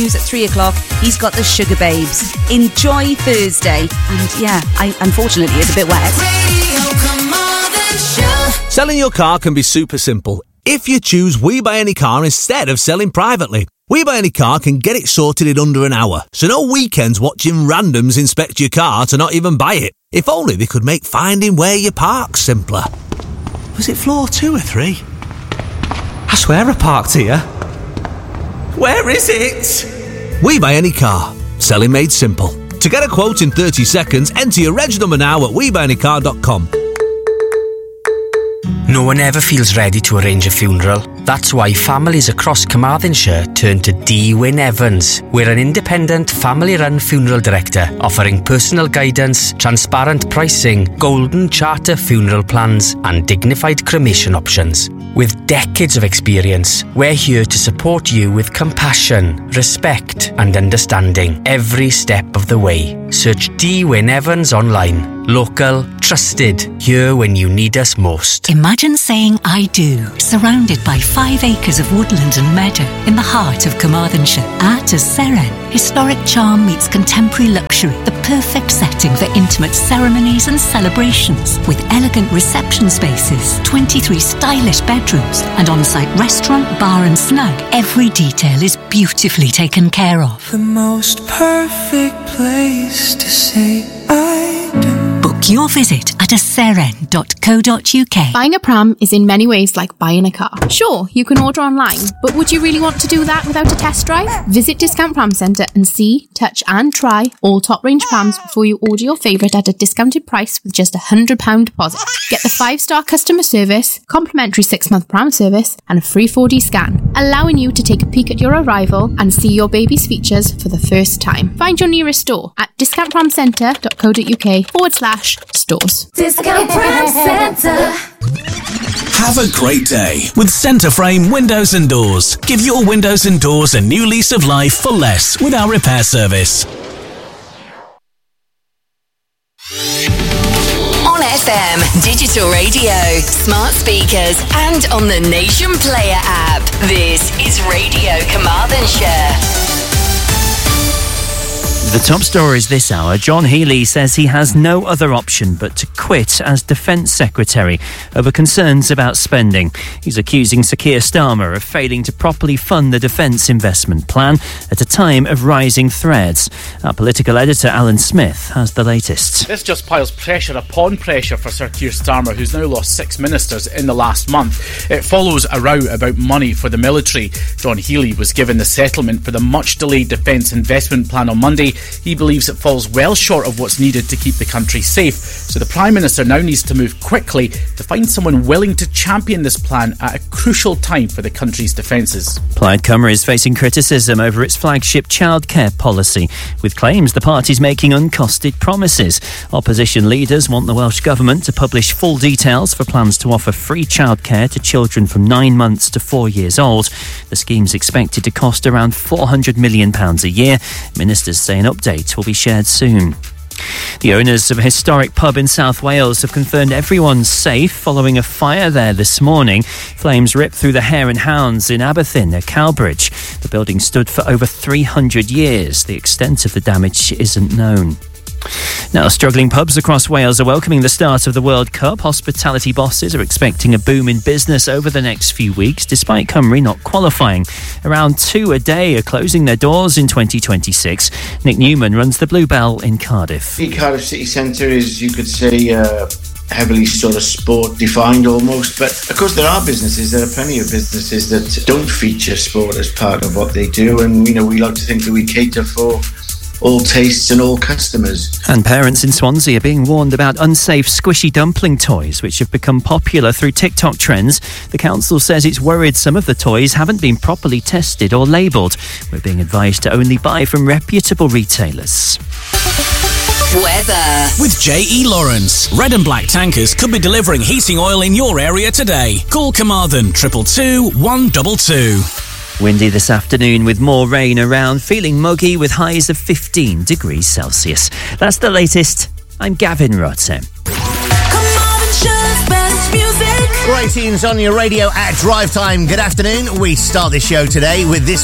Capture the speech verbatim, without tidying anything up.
News at three o'clock, he's got the Sugar Babes. Enjoy Thursday. And yeah, I unfortunately it's a bit wet. Selling your car can be super simple if you choose We Buy Any Car instead of selling privately. We Buy Any Car can get it sorted in under an hour, so no weekends watching randoms inspect your car to not even buy it. If only they could make finding where you park simpler. Was it floor two or three? I swear I parked here. Where is it? We Buy Any Car. Selling made simple. To get a quote in thirty seconds, enter your reg number now at we buy any car dot com. No one ever feels ready to arrange a funeral. That's why families across Carmarthenshire turn to D. Wyn Evans. We're an independent, family-run funeral director offering personal guidance, transparent pricing, golden charter funeral plans and dignified cremation options. With decades of experience, we're here to support you with compassion, respect and understanding every step of the way. Search D. Wyn Evans online. Local, trusted, here when you need us most. Imagine saying I do, surrounded by five acres of woodland and meadow in the heart of Carmarthenshire. At Seren, historic charm meets contemporary luxury, the perfect setting for intimate ceremonies and celebrations. With elegant reception spaces, twenty-three stylish bedrooms, and on-site restaurant, bar and snug, every detail is beautifully taken care of. The most perfect place to say I do. Book your visit at seren dot co dot uk. Buying a pram is in many ways like buying a car. Sure, you can order online, but would you really want to do that without a test drive? Visit Discount Pram Centre and see, touch and try all top range prams before you order your favourite at a discounted price with just a one hundred pounds deposit. Get the five star customer service, complimentary six month pram service and a free four D scan, allowing you to take a peek at your arrival and see your baby's features for the first time. Find your nearest store at discount pram centre dot co dot uk forward slash stores. Discount Pram Centre. Have a great day with Centre Frame Windows and Doors. Give your windows and doors a new lease of life for less with our repair service. On F M, digital radio, smart speakers, and on the Nation Player app. This is Radio Carmarthenshire. The top stories this hour. John Healey says he has no other option but to quit as Defence Secretary over concerns about spending. He's accusing Sir Keir Starmer of failing to properly fund the Defence Investment Plan at a time of rising threats. Our political editor Alan Smith has the latest. This just piles pressure upon pressure for Sir Keir Starmer, who's now lost six ministers in the last month. It follows a row about money for the military. John Healey was given the settlement for the much-delayed Defence Investment Plan on Monday. He believes it falls well short of what's needed to keep the country safe. So the Prime Minister now needs to move quickly to find someone willing to champion this plan at a crucial time for the country's defences. Plaid Cymru is facing criticism over its flagship childcare policy, with claims the party's making uncosted promises. Opposition leaders want the Welsh Government to publish full details for plans to offer free childcare to children from nine months to four years old. The scheme's expected to cost around four hundred million pounds a year. Ministers say an update will be shared soon. The owners of a historic pub in South Wales have confirmed everyone's safe following a fire there this morning. Flames ripped through the Hare and Hounds in Aberthin near Cowbridge. The building stood for over three hundred years. The extent of the damage isn't known. Now, struggling pubs across Wales are welcoming the start of the World Cup. Hospitality bosses are expecting a boom in business over the next few weeks, despite Cymru not qualifying. Around two a day are closing their doors in twenty twenty-six. Nick Newman runs the Bluebell in Cardiff. The Cardiff City Centre is, you could say, uh, heavily sort of sport defined almost, but of course there are businesses, there are plenty of businesses that don't feature sport as part of what they do, and you know, we like to think that we cater for all tastes and all customers. And parents in Swansea are being warned about unsafe squishy dumpling toys, which have become popular through TikTok trends. The council says it's worried some of the toys haven't been properly tested or labelled. We're being advised to only buy from reputable retailers. Weather. With J E Lawrence, Red and Black Tankers could be delivering heating oil in your area today. Call Carmarthen triple two one double two. Windy this afternoon with more rain around, feeling muggy with highs of fifteen degrees Celsius. That's the latest. I'm Gavin Rotten. Great tunes on your radio at drive time. Good afternoon. We start the show today with this